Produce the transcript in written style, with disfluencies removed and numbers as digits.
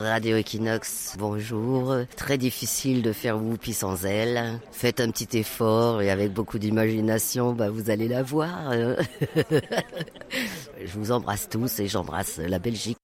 Radio Equinox, bonjour. Très difficile de faire Whoopi sans elle. Faites un petit effort et avec beaucoup d'imagination, vous allez la voir. Je vous embrasse tous et j'embrasse la Belgique.